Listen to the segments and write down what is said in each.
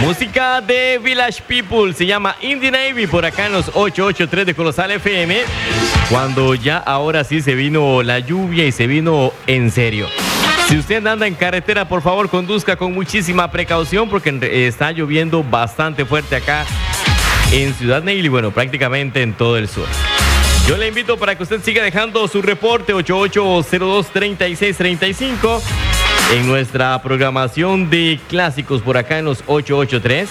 Música de Village People, se llama Indie Navy, por acá en los 883 de Colosal FM, cuando ya ahora sí se vino la lluvia y se vino en serio. Si usted anda en carretera, por favor conduzca con muchísima precaución porque está lloviendo bastante fuerte acá en Ciudad Neily, bueno, prácticamente en todo el sur. Yo le invito para que usted siga dejando su reporte 8802-3635 en nuestra programación de clásicos por acá en los 883.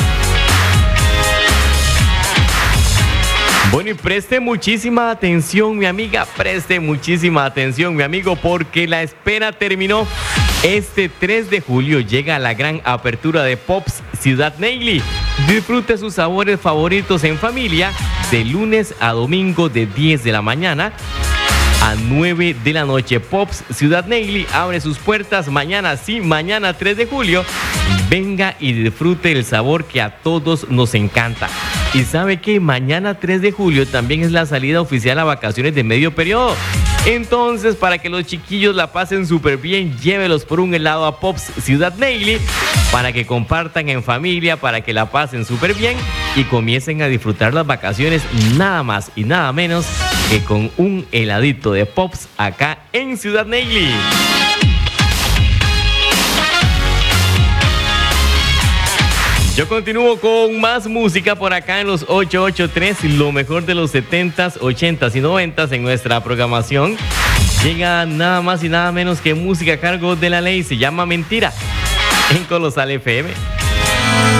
Bueno, y preste muchísima atención, mi amiga, preste muchísima atención, mi amigo, porque la espera terminó. Este 3 de julio llega la gran apertura de Pops Ciudad Neily. Disfrute sus sabores favoritos en familia de lunes a domingo de 10 de la mañana a 9 de la noche. Pops Ciudad Neily abre sus puertas mañana, sí, mañana 3 de julio. Venga y disfrute el sabor que a todos nos encanta. Y sabe que mañana 3 de julio también es la salida oficial a vacaciones de medio periodo. Entonces, para que los chiquillos la pasen súper bien, llévelos por un helado a Pops Ciudad Neily para que compartan en familia, para que la pasen súper bien y comiencen a disfrutar las vacaciones nada más y nada menos que con un heladito de Pops acá en Ciudad Neily. Yo continúo con más música por acá en los 883, lo mejor de los 70s, 80s y 90s en nuestra programación. Llega nada más y nada menos que música a cargo de La Ley, se llama Mentira, en Colosal FM.